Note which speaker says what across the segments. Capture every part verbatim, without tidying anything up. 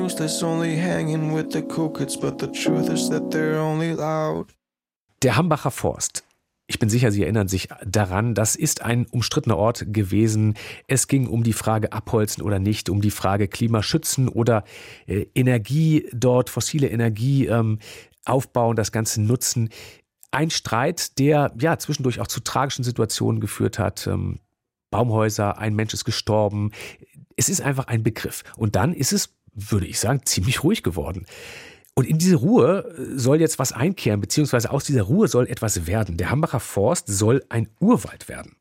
Speaker 1: That's only hanging with the cool kids, but the truth is that they're only loud.
Speaker 2: Der Hambacher Forst. Ich bin sicher, Sie erinnern sich daran, das ist ein umstrittener Ort gewesen. Es ging um die Frage abholzen oder nicht, um die Frage Klimaschützen oder äh, Energie dort, fossile Energie ähm, aufbauen, das Ganze nutzen. Ein Streit, der ja zwischendurch auch zu tragischen Situationen geführt hat. Ähm, Baumhäuser, ein Mensch ist gestorben. Es ist einfach ein Begriff. Und dann ist es, würde ich sagen, ziemlich ruhig geworden. Und in diese Ruhe soll jetzt was einkehren, beziehungsweise aus dieser Ruhe soll etwas werden. Der Hambacher Forst soll ein Urwald werden.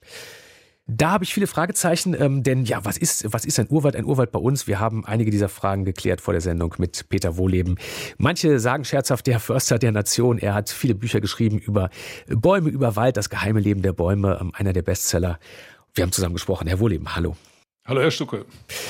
Speaker 2: Da habe ich viele Fragezeichen, ähm, denn ja, was ist, was ist ein Urwald? Ein Urwald bei uns? Wir haben einige dieser Fragen geklärt vor der Sendung mit Peter Wohleben. Manche sagen scherzhaft, der Förster der Nation. Er hat viele Bücher geschrieben über Bäume, über Wald, das geheime Leben der Bäume, ähm, einer der Bestseller. Wir haben zusammen gesprochen. Herr Wohleben, hallo.
Speaker 3: Hallo, Herr Stucke.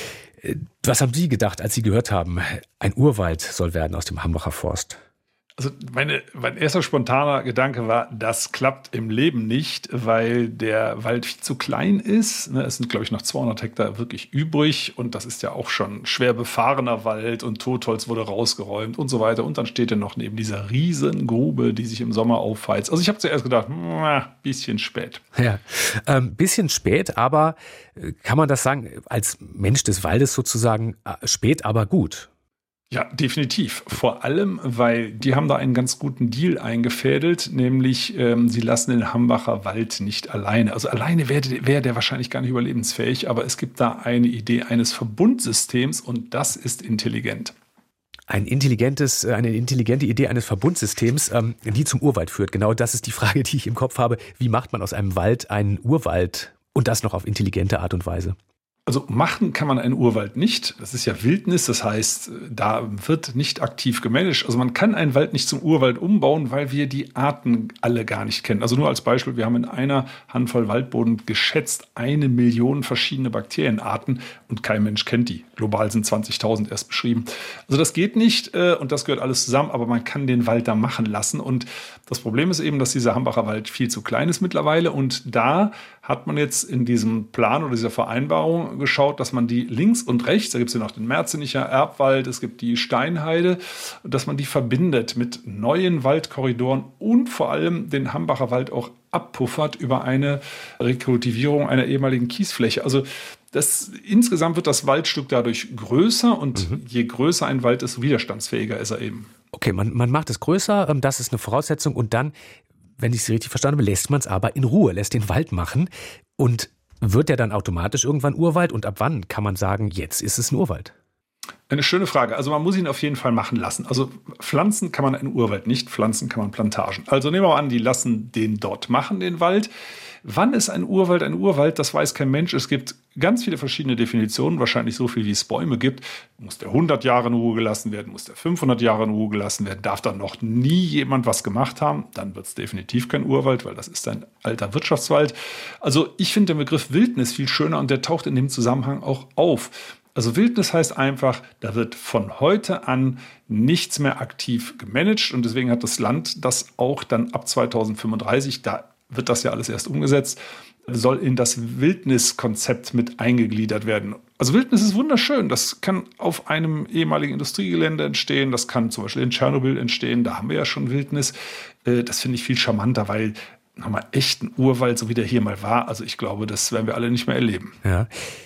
Speaker 2: Was haben Sie gedacht, als Sie gehört haben, ein Urwald soll werden aus dem Hambacher Forst?
Speaker 3: Also meine, mein erster spontaner Gedanke war, das klappt im Leben nicht, weil der Wald viel zu klein ist. Es sind, glaube ich, noch zweihundert Hektar wirklich übrig und das ist ja auch schon schwer befahrener Wald und Totholz wurde rausgeräumt und so weiter. Und dann steht er noch neben dieser Riesengrube, die sich im Sommer aufheizt. Also ich habe zuerst gedacht, ein bisschen spät.
Speaker 2: Ja, ein ähm, bisschen spät, aber kann man das sagen, als Mensch des Waldes sozusagen, spät, aber gut?
Speaker 3: Ja, definitiv. Vor allem, weil die haben da einen ganz guten Deal eingefädelt, nämlich ähm, sie lassen den Hambacher Wald nicht alleine. Also alleine wäre wär der wahrscheinlich gar nicht überlebensfähig, aber es gibt da eine Idee eines Verbundsystems und das ist intelligent.
Speaker 2: Ein intelligentes, eine intelligente Idee eines Verbundsystems, ähm, die zum Urwald führt. Genau das ist die Frage, die ich im Kopf habe. Wie macht man aus einem Wald einen Urwald und das noch auf intelligente Art und Weise?
Speaker 3: Also machen kann man einen Urwald nicht. Das ist ja Wildnis, das heißt, da wird nicht aktiv gemanagt. Also man kann einen Wald nicht zum Urwald umbauen, weil wir die Arten alle gar nicht kennen. Also nur als Beispiel, wir haben in einer Handvoll Waldboden geschätzt eine Million verschiedene Bakterienarten und kein Mensch kennt die. Global sind zwanzigtausend erst beschrieben. Also das geht nicht und das gehört alles zusammen, aber man kann den Wald da machen lassen. Und das Problem ist eben, dass dieser Hambacher Wald viel zu klein ist mittlerweile und da hat man jetzt in diesem Plan oder dieser Vereinbarung geschaut, dass man die links und rechts, da gibt es ja noch den Merzenicher Erbwald, es gibt die Steinheide, dass man die verbindet mit neuen Waldkorridoren und vor allem den Hambacher Wald auch abpuffert über eine Rekultivierung einer ehemaligen Kiesfläche. Also das, insgesamt wird das Waldstück dadurch größer und mhm. je größer ein Wald ist, widerstandsfähiger ist er eben.
Speaker 2: Okay, man, man macht es größer, das ist eine Voraussetzung und dann, wenn ich es richtig verstanden habe, lässt man es aber in Ruhe, lässt den Wald machen und wird der dann automatisch irgendwann Urwald und ab wann kann man sagen, jetzt ist es ein Urwald?
Speaker 3: Eine schöne Frage. Also man muss ihn auf jeden Fall machen lassen. Also pflanzen kann man einen Urwald nicht, pflanzen kann man Plantagen. Also nehmen wir mal an, die lassen den dort machen, den Wald. Wann ist ein Urwald ein Urwald? Das weiß kein Mensch. Es gibt ganz viele verschiedene Definitionen, wahrscheinlich so viel, wie es Bäume gibt. Muss der hundert Jahre in Ruhe gelassen werden? Muss der fünfhundert Jahre in Ruhe gelassen werden? Darf da noch nie jemand was gemacht haben? Dann wird es definitiv kein Urwald, weil das ist ein alter Wirtschaftswald. Also ich finde den Begriff Wildnis viel schöner und der taucht in dem Zusammenhang auch auf. Also Wildnis heißt einfach, da wird von heute an nichts mehr aktiv gemanagt und deswegen hat das Land das auch dann ab zweitausendfünfunddreißig, da wird das ja alles erst umgesetzt, soll in das Wildniskonzept mit eingegliedert werden. Also Wildnis ist wunderschön, das kann auf einem ehemaligen Industriegelände entstehen, das kann zum Beispiel in Tschernobyl entstehen, da haben wir ja schon Wildnis. Das finde ich viel charmanter, weil nochmal echten Urwald, so wie der hier mal war, also ich glaube, das werden wir alle nicht mehr erleben.
Speaker 2: Ja.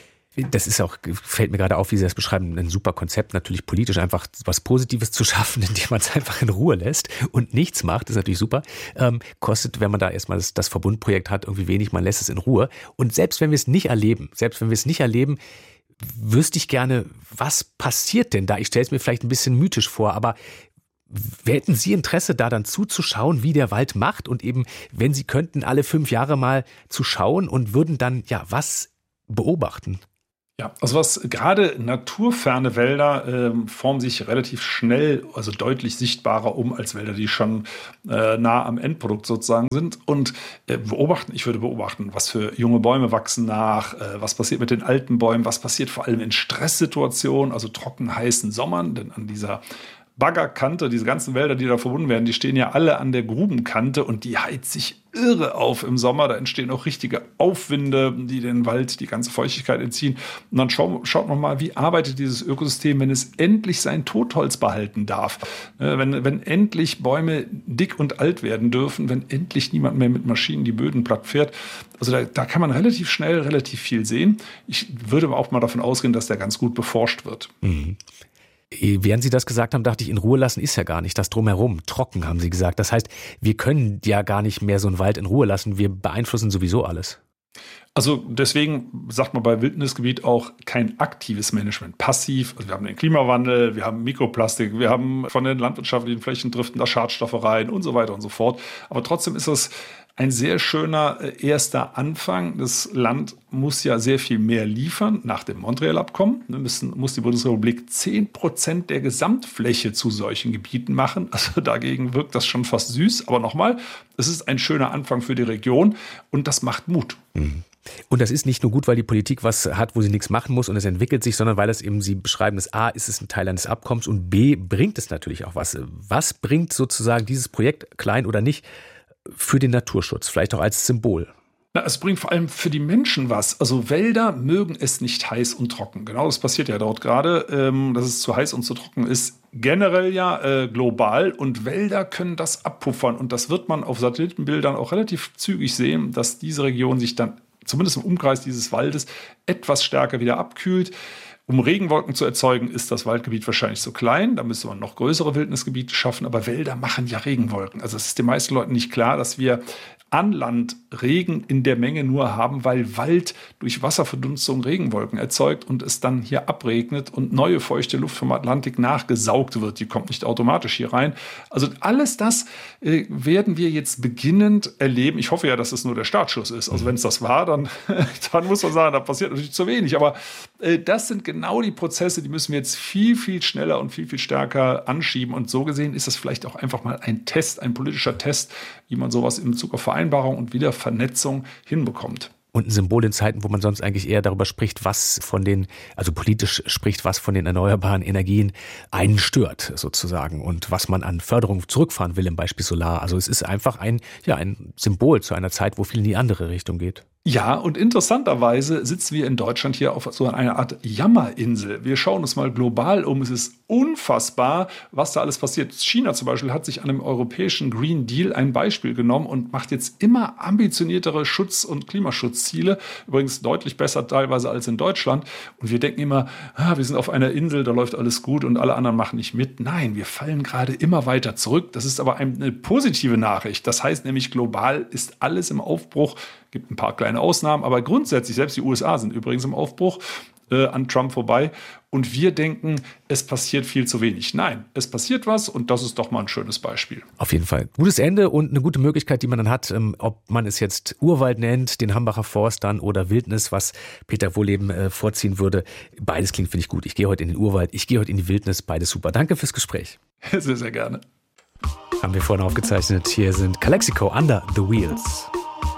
Speaker 2: Das ist auch, fällt mir gerade auf, wie Sie das beschreiben, ein super Konzept, natürlich politisch einfach was Positives zu schaffen, indem man es einfach in Ruhe lässt und nichts macht, ist natürlich super. Ähm, kostet, wenn man da erstmal das, das Verbundprojekt hat, irgendwie wenig, man lässt es in Ruhe. Und selbst wenn wir es nicht erleben, selbst wenn wir es nicht erleben, wüsste ich gerne, was passiert denn da? Ich stelle es mir vielleicht ein bisschen mythisch vor, aber hätten Sie Interesse, da dann zuzuschauen, wie der Wald macht und eben, wenn Sie könnten, alle fünf Jahre mal zu schauen und würden dann, ja, was beobachten?
Speaker 3: Ja, also was gerade naturferne Wälder äh, formen sich relativ schnell, also deutlich sichtbarer um als Wälder, die schon äh, nah am Endprodukt sozusagen sind. Und äh, beobachten, ich würde beobachten, was für junge Bäume wachsen nach, äh, was passiert mit den alten Bäumen, was passiert vor allem in Stresssituationen, also trocken heißen Sommern, denn an dieser Baggerkante, diese ganzen Wälder, die da verbunden werden, die stehen ja alle an der Grubenkante und die heizt sich irre auf im Sommer. Da entstehen auch richtige Aufwinde, die den Wald die ganze Feuchtigkeit entziehen. Und dann schau, schaut man mal, wie arbeitet dieses Ökosystem, wenn es endlich sein Totholz behalten darf. Äh, wenn, wenn endlich Bäume dick und alt werden dürfen, wenn endlich niemand mehr mit Maschinen die Böden platt fährt. Also da, da kann man relativ schnell relativ viel sehen. Ich würde aber auch mal davon ausgehen, dass der ganz gut beforscht wird.
Speaker 2: Mhm. Während Sie das gesagt haben, dachte ich, in Ruhe lassen ist ja gar nicht. Das Drumherum, trocken, haben Sie gesagt. Das heißt, wir können ja gar nicht mehr so einen Wald in Ruhe lassen. Wir beeinflussen sowieso alles.
Speaker 3: Also deswegen sagt man bei Wildnisgebiet auch kein aktives Management, passiv. Also wir haben den Klimawandel, wir haben Mikroplastik, wir haben von den landwirtschaftlichen Flächen driften da Schadstoffe rein und so weiter und so fort. Aber trotzdem ist das ein sehr schöner erster Anfang. Das Land muss ja sehr viel mehr liefern nach dem Montreal-Abkommen. Wir müssen, muss die Bundesrepublik zehn Prozent der Gesamtfläche zu solchen Gebieten machen. Also dagegen wirkt das schon fast süß. Aber nochmal, es ist ein schöner Anfang für die Region und das macht Mut.
Speaker 2: Mhm. Und das ist nicht nur gut, weil die Politik was hat, wo sie nichts machen muss und es entwickelt sich, sondern weil es eben, Sie beschreiben es, A, ist es ein Teil eines Abkommens und B, bringt es natürlich auch was. Was bringt sozusagen dieses Projekt, klein oder nicht, für den Naturschutz, vielleicht auch als Symbol?
Speaker 3: Na, es bringt vor allem für die Menschen was. Also Wälder mögen es nicht heiß und trocken. Genau das passiert ja dort gerade, ähm, dass es zu heiß und zu trocken ist. Generell ja äh, global und Wälder können das abpuffern. Und das wird man auf Satellitenbildern auch relativ zügig sehen, dass diese Region sich dann zumindest im Umkreis dieses Waldes etwas stärker wieder abkühlt. Um Regenwolken zu erzeugen, ist das Waldgebiet wahrscheinlich so klein. Da müsste man noch größere Wildnisgebiete schaffen. Aber Wälder machen ja Regenwolken. Also es ist den meisten Leuten nicht klar, dass wir an Land Regen in der Menge nur haben, weil Wald durch Wasserverdunstung Regenwolken erzeugt und es dann hier abregnet und neue feuchte Luft vom Atlantik nachgesaugt wird. Die kommt nicht automatisch hier rein. Also alles das äh, werden wir jetzt beginnend erleben. Ich hoffe ja, dass es nur der Startschuss ist. Also wenn es das war, dann, dann muss man sagen, da passiert natürlich zu wenig. Aber äh, das sind genau die Prozesse, die müssen wir jetzt viel, viel schneller und viel, viel stärker anschieben. Und so gesehen ist das vielleicht auch einfach mal ein Test, ein politischer Test, wie man sowas im Bezug auf Vereinbarung und Wiedervernetzung hinbekommt.
Speaker 2: Und ein Symbol in Zeiten, wo man sonst eigentlich eher darüber spricht, was von den, also politisch spricht, was von den erneuerbaren Energien einen stört, sozusagen, und was man an Förderung zurückfahren will, im Beispiel Solar. Also es ist einfach ein, ja, ein Symbol zu einer Zeit, wo viel in die andere Richtung geht.
Speaker 3: Ja, und interessanterweise sitzen wir in Deutschland hier auf so einer Art Jammerinsel. Wir schauen uns mal global um. Es ist unfassbar, was da alles passiert. China zum Beispiel hat sich an dem europäischen Green Deal ein Beispiel genommen und macht jetzt immer ambitioniertere Schutz- und Klimaschutzziele. Übrigens deutlich besser teilweise als in Deutschland. Und wir denken immer, ah, wir sind auf einer Insel, da läuft alles gut und alle anderen machen nicht mit. Nein, wir fallen gerade immer weiter zurück. Das ist aber eine positive Nachricht. Das heißt nämlich, global ist alles im Aufbruch. Gibt ein paar kleine Ausnahmen, aber grundsätzlich, selbst die U S A sind übrigens im Aufbruch äh, an Trump vorbei. Und wir denken, es passiert viel zu wenig. Nein, es passiert was und das ist doch mal ein schönes Beispiel.
Speaker 2: Auf jeden Fall. Gutes Ende und eine gute Möglichkeit, die man dann hat, ähm, ob man es jetzt Urwald nennt, den Hambacher Forst dann oder Wildnis, was Peter Wohlleben äh, vorziehen würde. Beides klingt, finde ich, gut. Ich gehe heute in den Urwald, ich gehe heute in die Wildnis. Beides super. Danke fürs Gespräch.
Speaker 3: Sehr, sehr gerne.
Speaker 2: Haben wir vorhin aufgezeichnet. Hier sind Calexico, Under the Wheels.